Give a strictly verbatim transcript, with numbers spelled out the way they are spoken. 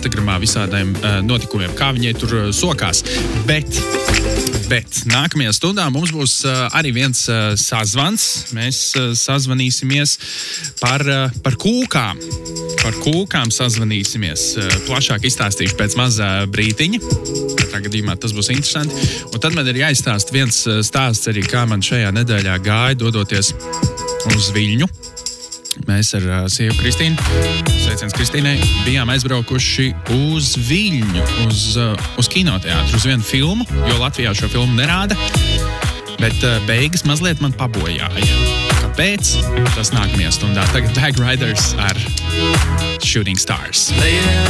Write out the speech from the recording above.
Instagramā visādiem uh, notikumiem, kā viņai tur uh, sokās. Bet, bet nākamajā stundā mums būs uh, arī viens uh, sazvans. Mēs uh, sazvanīsimies par, uh, par kūkām. Par kūkām sazvanīsimies. Uh, plašāk izstāstīšu pēc mazā brītiņa. Katrā gadījumā tas būs interesanti. Un tad man ir jāizstāst viens uh, stāsts arī, kā man šajā nedēļā gāja, dodoties uz Viļņu. Mēs ar uh, sievu Kristīnu, sveiciens Kristīnai, bijām aizbraukuši uz Viļņu, uz, uh, uz kinoteātru, uz vienu filmu, jo Latvijā šo filmu nerāda, bet uh, beigas mazliet man pabojāja. Kāpēc? Tas nākamajā stundā. Tagad Bag Riders ar Shooting Stars.